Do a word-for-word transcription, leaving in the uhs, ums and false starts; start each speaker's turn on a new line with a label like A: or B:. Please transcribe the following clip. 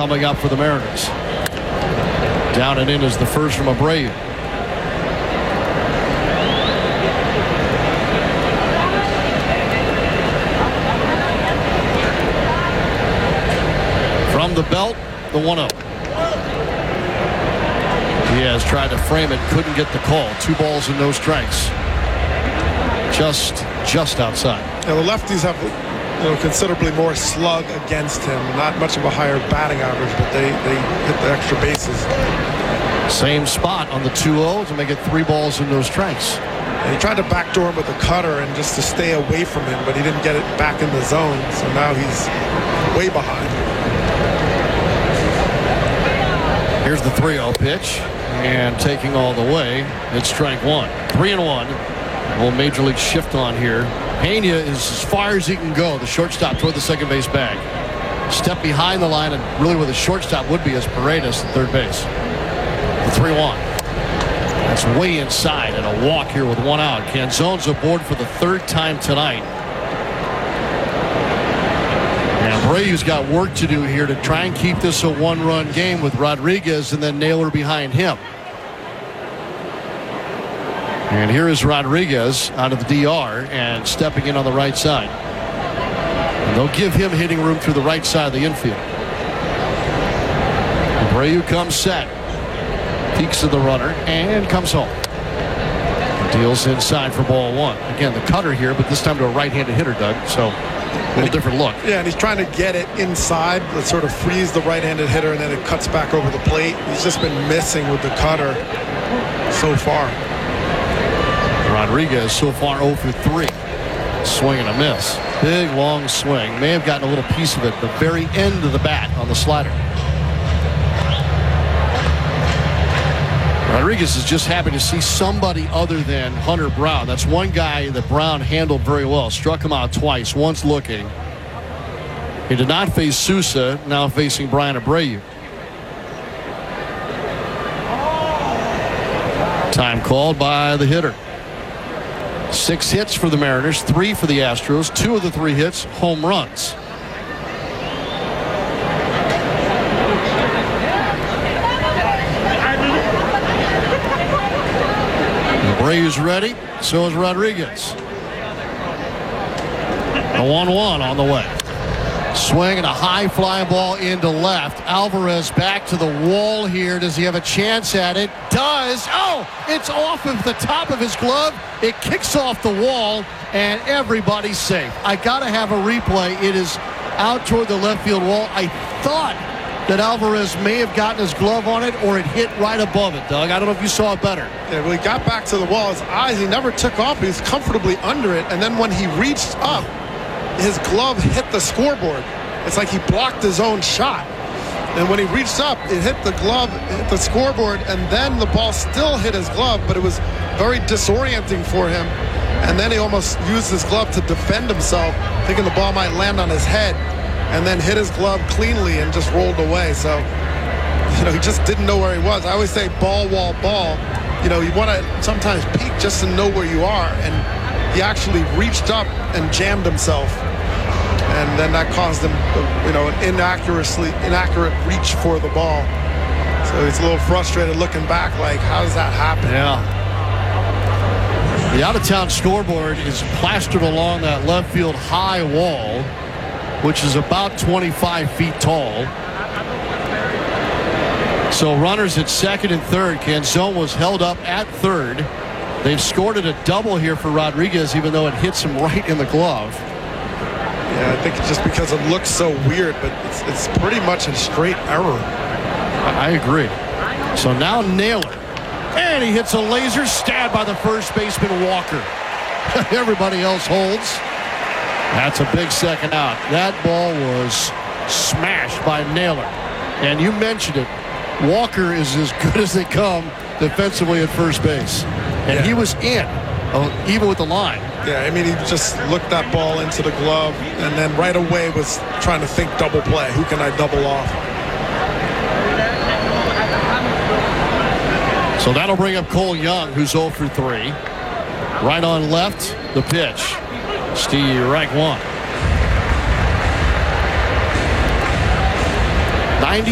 A: coming up for the Mariners. Down and in is the first from Abreu. From the belt, the one oh. Diaz tried to frame it, couldn't get the call. Two balls and no strikes. Just, just outside.
B: Yeah, the lefties have, you know, considerably more slug against him. Not much of a higher batting average, but they, they hit the extra bases.
A: Same spot on the two oh to make it three balls and no strikes.
B: And he tried to backdoor him with a cutter and just to stay away from him, but he didn't get it back in the zone. So now he's way behind.
A: Here's the three oh pitch, and taking all the way, it's strike one. Three and one. A little major league shift on here. Pena is as far as he can go, the shortstop toward the second base bag. Step behind the line, and really where the shortstop would be is Paredes at third base. The three one. That's way inside, and a walk here with one out. Canzone's aboard for the third time tonight. And Abreu's got work to do here to try and keep this a one-run game with Rodriguez and then Naylor behind him. And here is Rodriguez out of the D R and stepping in on the right side. And they'll give him hitting room through the right side of the infield. Abreu comes set. Peeks to the runner and comes home. Deals inside for ball one. Again, the cutter here, but this time to a right-handed hitter, Doug. So a little different look.
B: Yeah, and he's trying to get it inside. Let's sort of freeze the right-handed hitter, and then it cuts back over the plate. He's just been missing with the cutter so far.
A: Rodriguez so far oh for three. Swing and a miss. Big long swing. May have gotten a little piece of it at the very end of the bat on the slider. Rodriguez is just happy to see somebody other than Hunter Brown. That's one guy that Brown handled very well. Struck him out twice, once looking. He did not face Sousa, now facing Brian Abreu. Time called by the hitter. Six hits for the Mariners, three for the Astros. Two of the three hits, home runs. Abreu's ready, so is Rodriguez. A one one on the way. Swing and a high fly ball into left. Alvarez back to the wall here. Does he have a chance at it? Does. Oh, it's off of the top of his glove. It kicks off the wall, and everybody's safe. I got to have a replay. It is out toward the left field wall. I thought that Alvarez may have gotten his glove on it, or it hit right above it, Doug. I don't know if you saw it better.
B: Yeah, well, he got back to the wall. His eyes, he never took off. He was comfortably under it, and then when he reached up, his glove hit the scoreboard. It's like he blocked his own shot. And when he reached up, it hit the glove, hit the scoreboard, and then the ball still hit his glove, but it was very disorienting for him. And then he almost used his glove to defend himself, thinking the ball might land on his head, and then hit his glove cleanly and just rolled away. So, you know, he just didn't know where he was. I always say ball, wall, ball. You know, you want to sometimes peek just to know where you are, and he actually reached up and jammed himself. And then that caused him, you know, an inaccuracy, inaccurate reach for the ball. So he's a little frustrated looking back, like, how does that happen?
A: Yeah. The out-of-town scoreboard is plastered along that left field high wall, which is about twenty-five feet tall. So runners at second and third. Canzone was held up at third. They've scored at a double here for Rodriguez, even though it hits him right in the glove.
B: Yeah, I think it's just because it looks so weird, but it's, it's pretty much a straight error.
A: I agree. So now Naylor. And he hits a laser stab by the first baseman, Walker. Everybody else holds. That's a big second out. That ball was smashed by Naylor. And you mentioned it. Walker is as good as they come defensively at first base. And yeah. He was in, uh, even with the line.
B: Yeah, I mean, he just looked that ball into the glove and then right away was trying to think double play. Who can I double off?
A: So that'll bring up Cole Young, who's oh for three. Right on left, the pitch. Strike one.